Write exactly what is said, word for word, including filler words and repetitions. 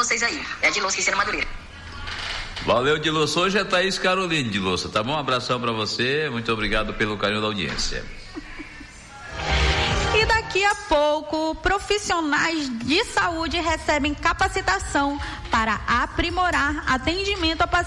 vocês aí. É de Louça, Cristina Madureira. Valeu, de Louça. Hoje é Thaís Caroline de Louça, tá bom? Um abração pra você, muito obrigado pelo carinho da audiência. E daqui a pouco, profissionais de saúde recebem capacitação para aprimorar atendimento a pacientes